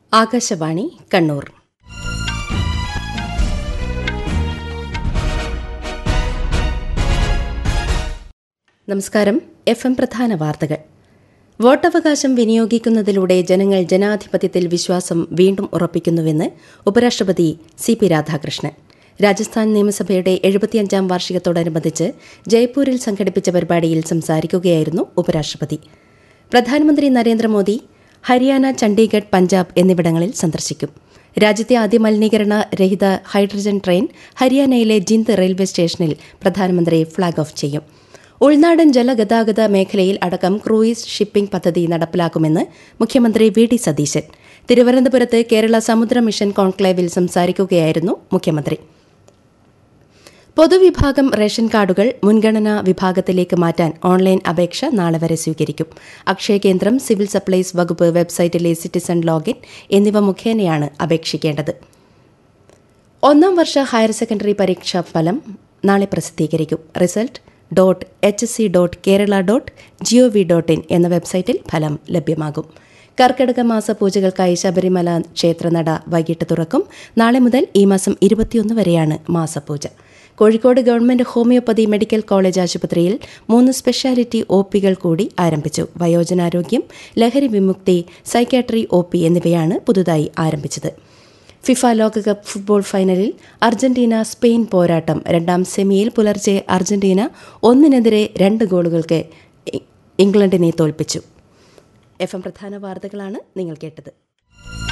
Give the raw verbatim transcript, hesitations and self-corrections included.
ആകാശവാണി കണ്ണൂർ. നമസ്കാരം. F M പ്രധാന വാർത്തകൾ. വോട്ടവകാശം വിനിയോഗിക്കുന്നതിലൂടെ ജനങ്ങൾ ജനാധിപത്യത്തിൽ വിശ്വാസം വീണ്ടും ഉറപ്പിക്കുന്നുവെന്ന് ഉപരാഷ്ട്രപതി സി പി രാധാകൃഷ്ണൻ. രാജസ്ഥാൻ നിയമസഭയുടെ എഴുപത്തിയഞ്ചാം വാർഷികത്തോടനുബന്ധിച്ച് ജയ്പൂരിൽ സംഘടിപ്പിച്ച പരിപാടിയിൽ സംസാരിക്കുകയായിരുന്നു ഉപരാഷ്ട്രപതി. പ്രധാനമന്ത്രി നരേന്ദ്രമോദി ഹരിയാന, ചണ്ഡീഗഡ്, പഞ്ചാബ് എന്നിവിടങ്ങളിൽ സന്ദർശിക്കും. രാജ്യത്തെ ആദ്യ മലിനീകരണ രഹിത ഹൈഡ്രജൻ ട്രെയിൻ ഹരിയാനയിലെ ജിന്ദ് റെയിൽവേ സ്റ്റേഷനിൽ പ്രധാനമന്ത്രി ഫ്ളാഗ് ഓഫ് ചെയ്യും. ഉൾനാടൻ ജലഗതാഗത മേഖലയിൽ അടക്കം ക്രൂയിസ് ഷിപ്പിംഗ് പദ്ധതി നടപ്പിലാക്കുമെന്ന് മുഖ്യമന്ത്രി വി ഡി സതീശൻ. തിരുവനന്തപുരത്ത് കേരള സമുദ്ര മിഷൻ കോൺക്ലേവിൽ സംസാരിക്കുകയായിരുന്നു മുഖ്യമന്ത്രി. പൊതുവിഭാഗം റേഷൻ കാർഡുകൾ മുൻഗണനാ വിഭാഗത്തിലേക്ക് മാറ്റാൻ ഓൺലൈൻ അപേക്ഷ നാളെ വരെ സ്വീകരിക്കും. അക്ഷയ കേന്ദ്രം, സിവിൽ സപ്ലൈസ് വകുപ്പ് വെബ്സൈറ്റിലെ സിറ്റിസൺ ലോഗിൻ എന്നിവ മുഖേനയാണ് അപേക്ഷിക്കേണ്ടത്. ഒന്നാം വർഷ ഹയർ സെക്കൻഡറി പരീക്ഷാ ഫലം നാളെ പ്രസിദ്ധീകരിക്കും. Result dot H C dot Kerala dot G O V dot in എന്ന വെബ്സൈറ്റിൽ ഫലം ലഭ്യമാകും. കർക്കിടക മാസ പൂജകൾക്കായി ശബരിമല ക്ഷേത്രനട വൈകിട്ട് തുറക്കും. നാളെ മുതൽ ഈ മാസം ഇരുപത്തിയൊന്ന് വരെയാണ് മാസപൂജ. Kozhikode government homeopathy medical college ആശുപത്രിയിൽ മൂന്ന് സ്പെഷ്യാലിറ്റി ഒ പികൾ കൂടി ആരംഭിച്ചു. വയോജനാരോഗ്യം, ലഹരി വിമുക്തി, സൈക്യാട്രി ഒ പി എന്നിവയാണ് പുതുതായി ആരംഭിച്ചത്. ഫിഫ ലോകകപ്പ് ഫുട്ബോൾ ഫൈനലിൽ അർജന്റീന സ്പെയിൻ പോരാട്ടം. രണ്ടാം സെമിയിൽ പുലർച്ചെ അർജന്റീന ഒന്നിനെതിരെ രണ്ട് ഗോളുകൾക്ക് ഇംഗ്ലണ്ടിനെ തോൽപ്പിച്ചു. എഫ് എം പ്രധാന വാർത്തകളാണ് നിങ്ങൾ കേട്ടത്.